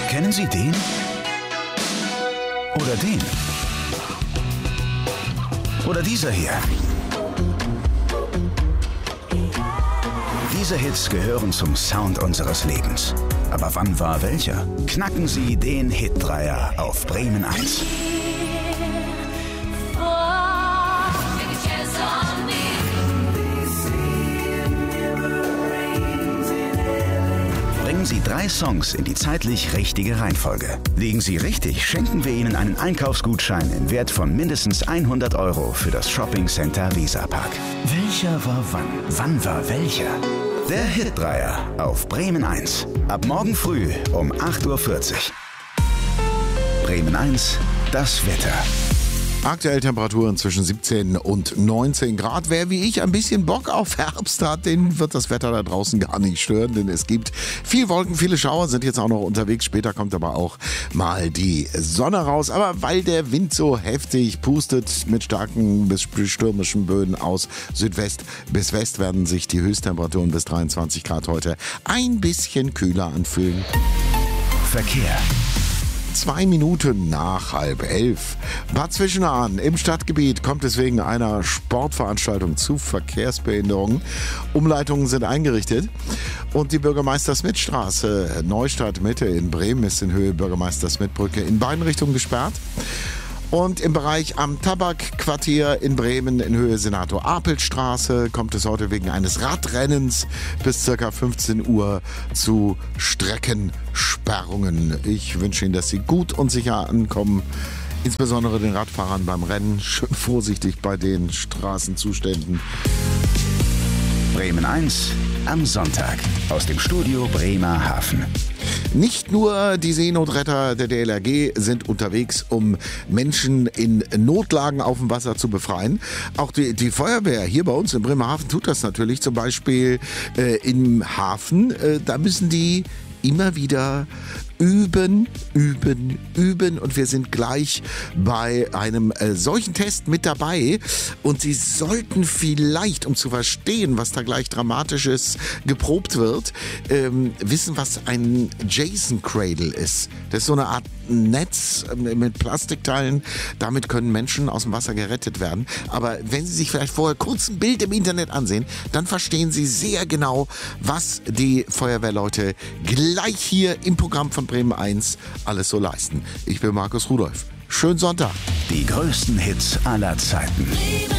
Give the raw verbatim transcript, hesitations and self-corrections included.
Kennen Sie den? Oder den? Oder dieser hier? Diese Hits gehören zum Sound unseres Lebens. Aber wann war welcher? Knacken Sie den Hitdreier auf Bremen eins. Bringen Sie drei Songs in die zeitlich richtige Reihenfolge. Liegen Sie richtig, schenken wir Ihnen einen Einkaufsgutschein im Wert von mindestens hundert Euro für das Shopping-Center Weserpark. Welcher war wann? Wann war welcher? Der Hitdreier auf Bremen eins. Ab morgen früh um acht Uhr vierzig. Bremen eins, das Wetter. Aktuell Temperaturen zwischen siebzehn und neunzehn Grad. Wer wie ich ein bisschen Bock auf Herbst hat, den wird das Wetter da draußen gar nicht stören, denn es gibt viel Wolken, viele Schauer sind jetzt auch noch unterwegs. Später kommt aber auch mal die Sonne raus. Aber weil der Wind so heftig pustet mit starken bis stürmischen Böen aus Südwest bis West, werden sich die Höchsttemperaturen bis dreiundzwanzig Grad heute ein bisschen kühler anfühlen. Verkehr. Zwei Minuten nach halb elf. Bad Zwischenahn im Stadtgebiet kommt es wegen einer Sportveranstaltung zu Verkehrsbehinderungen. Umleitungen sind eingerichtet und die Bürgermeister-Smith-Straße Neustadt Mitte in Bremen ist in Höhe Bürgermeister-Smith-Brücke in beiden Richtungen gesperrt. Und im Bereich am Tabakquartier in Bremen in Höhe Senator-Apelt-Straße kommt es heute wegen eines Radrennens bis ca. fünfzehn Uhr zu Streckensperrungen. Ich wünsche Ihnen, dass Sie gut und sicher ankommen. Insbesondere den Radfahrern beim Rennen. Schön vorsichtig bei den Straßenzuständen. Bremen eins am Sonntag aus dem Studio Bremerhaven. Nicht nur die Seenotretter der D L R G sind unterwegs, um Menschen in Notlagen auf dem Wasser zu befreien. Auch die, die Feuerwehr hier bei uns in Bremerhaven tut das natürlich. Zum Beispiel äh, im Hafen. Äh, da müssen die immer wieder üben, üben, üben und wir sind gleich bei einem äh, solchen Test mit dabei und Sie sollten vielleicht, um zu verstehen, was da gleich Dramatisches geprobt wird, ähm, wissen, was ein Jason Cradle ist. Das ist so eine Art Netz mit Plastikteilen. Damit können Menschen aus dem Wasser gerettet werden. Aber wenn Sie sich vielleicht vorher kurz ein Bild im Internet ansehen, dann verstehen Sie sehr genau, was die Feuerwehrleute gleich hier im Programm von Bremen eins alles so leisten. Ich bin Markus Rudolph. Schönen Sonntag. Die größten Hits aller Zeiten.